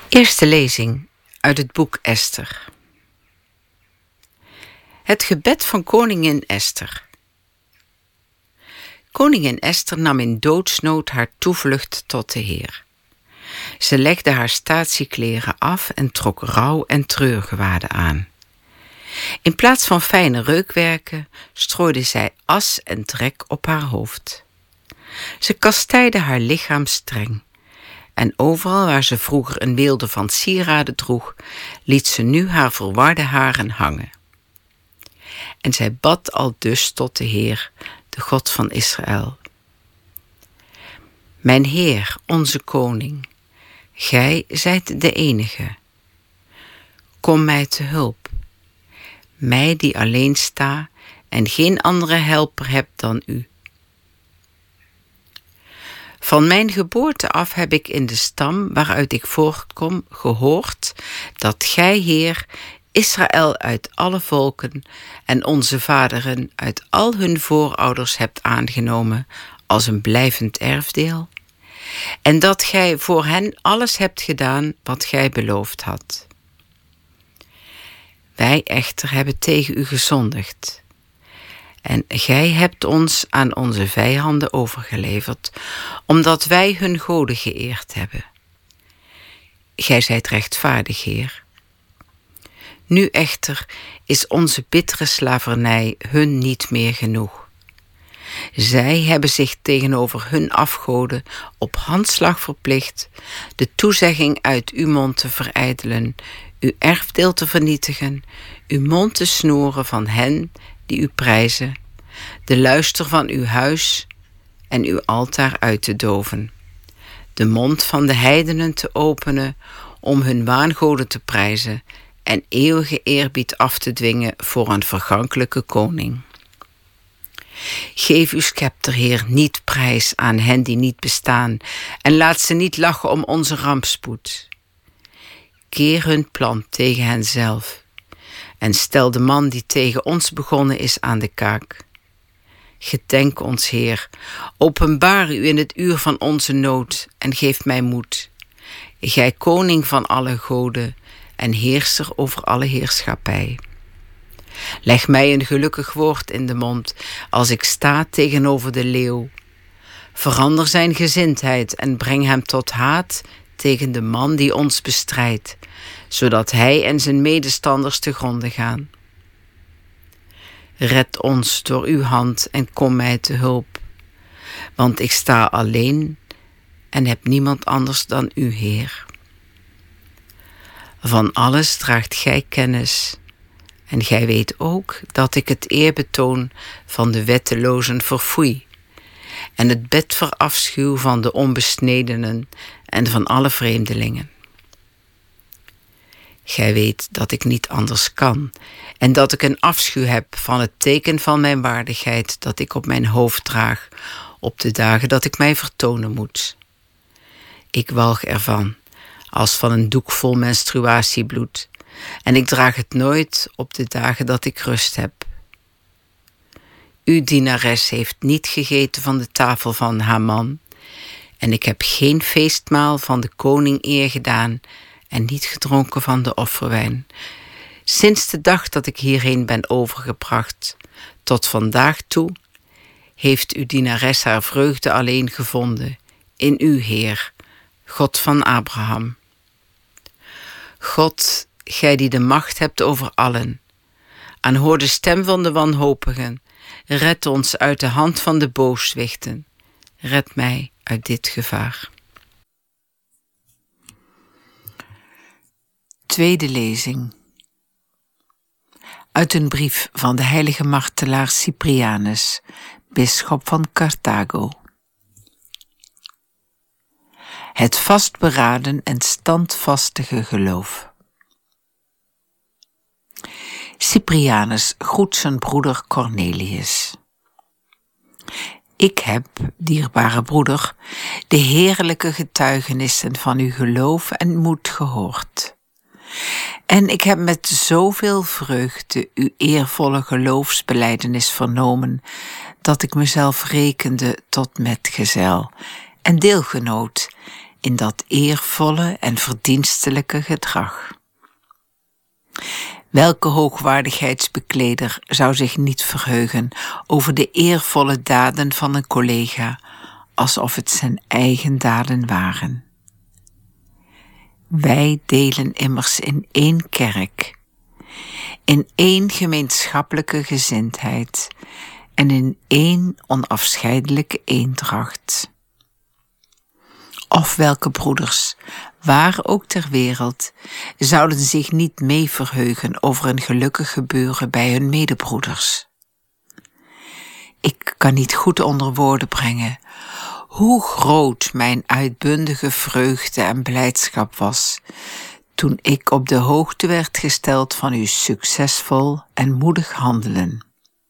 Eerste lezing uit het boek Esther. Het gebed van koningin Esther. Koningin Esther nam in doodsnood haar toevlucht tot de Heer. Ze legde haar statiekleren af en trok rouw- en treurgewaden aan. In plaats van fijne reukwerken strooide zij as en trek op haar hoofd. Ze kastijdde haar lichaam streng. En overal waar ze vroeger een weelde van sieraden droeg, liet ze nu haar verwarde haren hangen. En zij bad aldus tot de Heer, de God van Israël. Mijn Heer, onze koning, gij zijt de enige. Kom mij te hulp, mij die alleen sta en geen andere helper heb dan u. Van mijn geboorte af heb ik in de stam waaruit ik voortkom gehoord dat gij, Heer, Israël uit alle volken en onze vaderen uit al hun voorouders hebt aangenomen als een blijvend erfdeel, en dat gij voor hen alles hebt gedaan wat gij beloofd had. Wij echter hebben tegen u gezondigd. En gij hebt ons aan onze vijanden overgeleverd, omdat wij hun goden geëerd hebben. Gij zijt rechtvaardig, Heer. Nu echter is onze bittere slavernij hun niet meer genoeg. Zij hebben zich tegenover hun afgoden op handslag verplicht de toezegging uit uw mond te verijdelen, uw erfdeel te vernietigen, uw mond te snoeren van hen die u prijzen, de luister van uw huis en uw altaar uit te doven, de mond van de heidenen te openen om hun waangoden te prijzen en eeuwige eerbied af te dwingen voor een vergankelijke koning. Geef uw scepter, Heer, niet prijs aan hen die niet bestaan en laat ze niet lachen om onze rampspoed. Keer hun plan tegen hen zelf en stel de man die tegen ons begonnen is aan de kaak. Gedenk ons, Heer, openbaar u in het uur van onze nood en geef mij moed. Gij koning van alle goden en heerser over alle heerschappij. Leg mij een gelukkig woord in de mond als ik sta tegenover de leeuw. Verander zijn gezindheid en breng hem tot haat tegen de man die ons bestrijdt, zodat hij en zijn medestanders te gronde gaan. Red ons door uw hand en kom mij te hulp, want ik sta alleen en heb niemand anders dan u, Heer. Van alles draagt gij kennis en gij weet ook dat ik het eerbetoon van de wettelozen verfoei en het bed verafschuw van de onbesnedenen en van alle vreemdelingen. Gij weet dat ik niet anders kan en dat ik een afschuw heb van het teken van mijn waardigheid dat ik op mijn hoofd draag op de dagen dat ik mij vertonen moet. Ik walg ervan als van een doek vol menstruatiebloed en ik draag het nooit op de dagen dat ik rust heb. Uw dienares heeft niet gegeten van de tafel van Haman en ik heb geen feestmaal van de koning eer gedaan en niet gedronken van de offerwijn. Sinds de dag dat ik hierheen ben overgebracht, tot vandaag toe, heeft uw dienares haar vreugde alleen gevonden in u, Heer, God van Abraham. God, gij die de macht hebt over allen, aanhoor de stem van de wanhopigen, red ons uit de hand van de booswichten, red mij uit dit gevaar. Tweede lezing. Uit een brief van de heilige martelaar Cyprianus, bisschop van Carthago. Het vastberaden en standvastige geloof. Cyprianus groet zijn broeder Cornelius. Ik heb, dierbare broeder, de heerlijke getuigenissen van uw geloof en moed gehoord. En ik heb met zoveel vreugde uw eervolle geloofsbelijdenis vernomen, dat ik mezelf rekende tot metgezel en deelgenoot in dat eervolle en verdienstelijke gedrag. Welke hoogwaardigheidsbekleder zou zich niet verheugen over de eervolle daden van een collega, alsof het zijn eigen daden waren? Wij delen immers in één kerk, in één gemeenschappelijke gezindheid en in één onafscheidelijke eendracht. Of welke broeders, waar ook ter wereld, zouden zich niet mee verheugen over een gelukkig gebeuren bij hun medebroeders? Ik kan niet goed onder woorden brengen hoe groot mijn uitbundige vreugde en blijdschap was toen ik op de hoogte werd gesteld van uw succesvol en moedig handelen.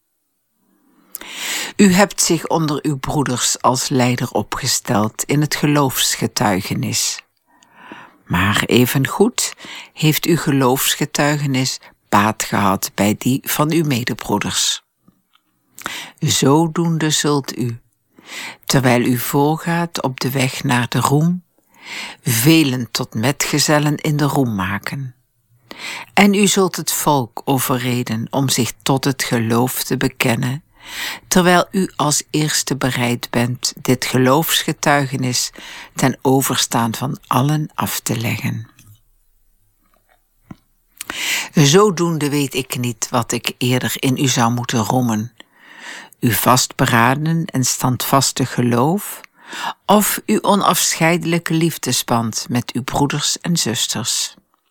U hebt zich onder uw broeders als leider opgesteld in het geloofsgetuigenis. Maar evengoed heeft uw geloofsgetuigenis baat gehad bij die van uw medebroeders. Zodoende zult u, terwijl u voorgaat op de weg naar de roem, velen tot metgezellen in de roem maken. En u zult het volk overreden om zich tot het geloof te bekennen, terwijl u als eerste bereid bent dit geloofsgetuigenis ten overstaan van allen af te leggen. Zodoende weet ik niet wat ik eerder in u zou moeten roemen, uw vastberaden en standvastig geloof, of uw onafscheidelijke liefdesband met uw broeders en zusters.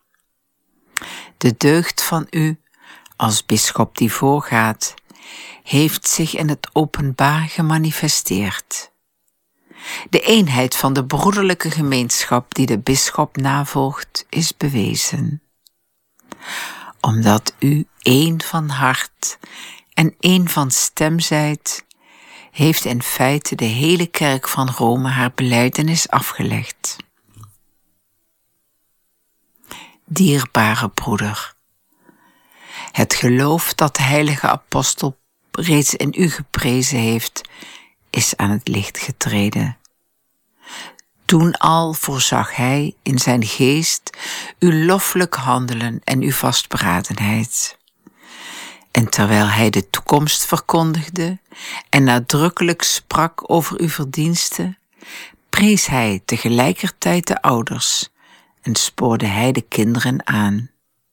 De deugd van u, als bisschop die voorgaat, heeft zich in het openbaar gemanifesteerd. De eenheid van de broederlijke gemeenschap die de bisschop navolgt, is bewezen. Omdat u één van hart en één van stem zijt, heeft in feite de hele kerk van Rome haar belijdenis afgelegd. Dierbare broeder, het geloof dat de heilige apostel reeds in u geprezen heeft, is aan het licht getreden. Toen al voorzag hij in zijn geest uw loffelijk handelen en uw vastberadenheid. En terwijl hij de toekomst verkondigde en nadrukkelijk sprak over uw verdiensten, prees hij tegelijkertijd de ouders en spoorde hij de kinderen aan.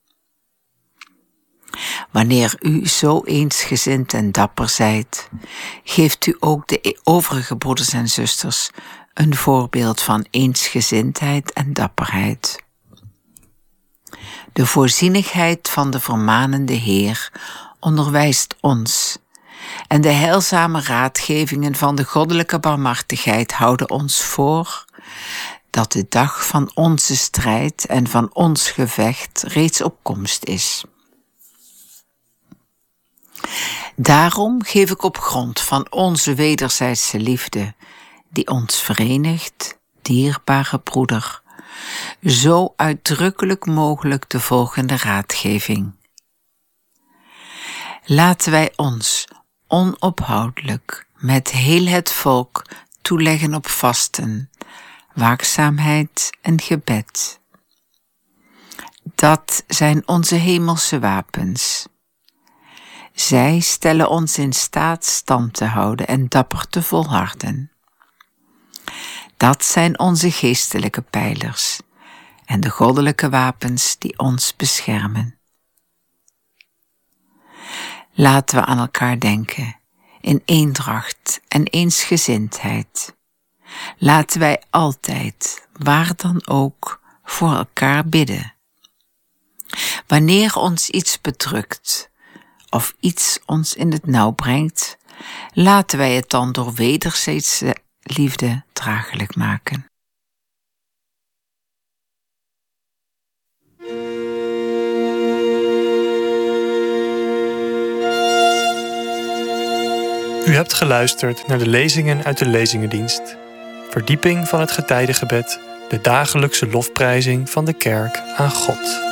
Wanneer u zo eensgezind en dapper zijt, geeft u ook de overige broeders en zusters een voorbeeld van eensgezindheid en dapperheid. De voorzienigheid van de vermanende Heer onderwijst ons, en de heilzame raadgevingen van de goddelijke barmhartigheid houden ons voor dat de dag van onze strijd en van ons gevecht reeds op komst is. Daarom geef ik op grond van onze wederzijdse liefde, die ons verenigt, dierbare broeder, zo uitdrukkelijk mogelijk de volgende raadgeving. Laten wij ons onophoudelijk met heel het volk toeleggen op vasten, waakzaamheid en gebed. Dat zijn onze hemelse wapens. Zij stellen ons in staat stand te houden en dapper te volharden. Dat zijn onze geestelijke pijlers en de goddelijke wapens die ons beschermen. Laten we aan elkaar denken in eendracht en eensgezindheid. Laten wij altijd, waar dan ook, voor elkaar bidden. Wanneer ons iets bedrukt of iets ons in het nauw brengt, laten wij het dan door wederzijdse liefde draaglijk maken. U hebt geluisterd naar de lezingen uit de Lezingendienst. Verdieping van het getijdengebed, de dagelijkse lofprijzing van de kerk aan God.